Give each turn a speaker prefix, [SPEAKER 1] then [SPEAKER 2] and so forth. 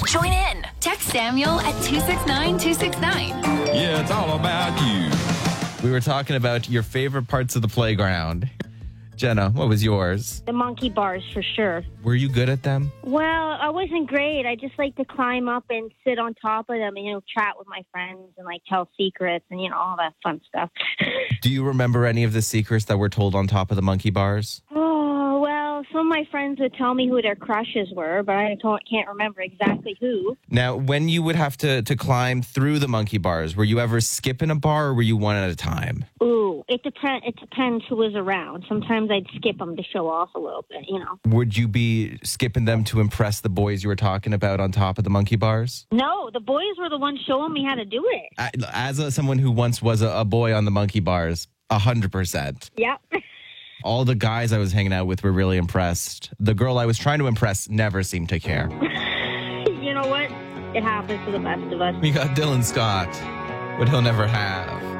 [SPEAKER 1] Join in. Text Samuel at 269-269.
[SPEAKER 2] Yeah, it's all about you.
[SPEAKER 3] We were talking about your favorite parts of the playground. Jenna, what was yours?
[SPEAKER 4] The monkey bars, for sure.
[SPEAKER 3] Were you good at them?
[SPEAKER 4] Well, I wasn't great. I just like to climb up and sit on top of them and, chat with my friends and, tell secrets and, all that fun stuff.
[SPEAKER 3] Do you remember any of the secrets that were told on top of the monkey bars?
[SPEAKER 4] Oh, well, some of my friends would tell me who their crushes were, but I can't remember exactly who.
[SPEAKER 3] Now, when you would have to climb through the monkey bars, were you ever skipping a bar or were you one at a time?
[SPEAKER 4] Ooh, it depends who was around. Sometimes I'd skip them to show off a little bit,
[SPEAKER 3] Would you be skipping them to impress the boys you were talking about on top of the monkey bars?
[SPEAKER 4] No, the boys were the ones showing me how to do it.
[SPEAKER 3] As someone who once was a boy on the monkey bars, 100%.
[SPEAKER 4] Yep.
[SPEAKER 3] All the guys I was hanging out with were really impressed. The girl I was trying to impress never seemed to care.
[SPEAKER 4] You know what? It happens to the best of us.
[SPEAKER 3] We got Dylan Scott, what he'll never have.